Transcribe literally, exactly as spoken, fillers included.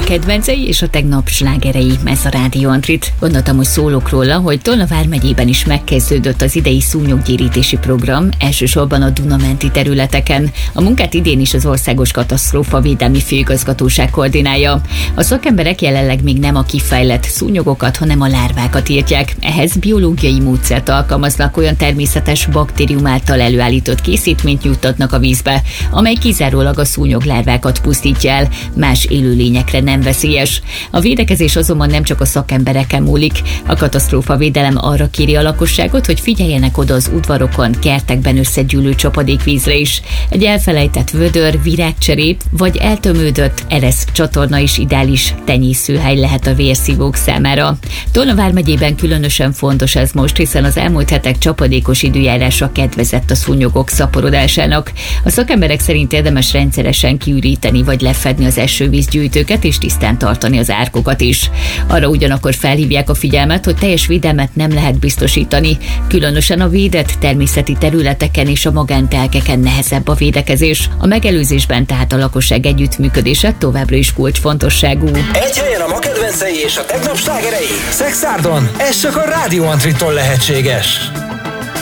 kedvencei és a tegnap slágerei, ez a Rádió Antrit. Gondoltam, hogy szólok róla, hogy Tolna vármegyében is megkezdődött az idei szúnyoggyérítési program, elsősorban a Duna-menti területeken. A munkát idén is az Országos Katasztrófavédelmi Főigazgatóság koordinálja. A szakemberek jelenleg még nem a kifejlett szúnyogokat, hanem a lárvákat írtják. Ehhez biológiai módszert alkalmaznak, olyan természetes baktérium által előállított készítményt juttatnak a vízbe, amely kizárólag a szúnyoglárvákat pusztítja el, más élőlényekre nem veszélyes. A védekezés azonban nem csak a szakembereken múlik. A katasztrófavédelem arra kéri a lakosságot, hogy figyeljenek oda az udvarokon, kertekben összegyűlő csapadékvízre is. Egy elfelejtett vödör, virágcserép vagy eltömődött eresz csatorna is ideális tenyészőhely lehet a vérszívók számára. Tolna vármegyében különösen fontos ez most, hiszen az elmúlt hetek csapadékos időjárása kedvezett a szúnyogok szaporodásának. A szakemberek szerint érdemes rendszeresen kiüríteni vagy lefedni az esővízgyűjtőket és tisztán tartani az árkokat is. Arra ugyanakkor felhívják a figyelmet, hogy teljes védelmet nem lehet biztosítani, különösen a védett természeti területeken és a magántelkeken nehezebb a védekezés. A megelőzésben tehát a lakosság együttműködése továbbra is kulcsfontosságú. Egy helyen a ma kedvencei és a tegnap slágerei. Szexárdon, ez csak a Rádió Antrittól lehetséges.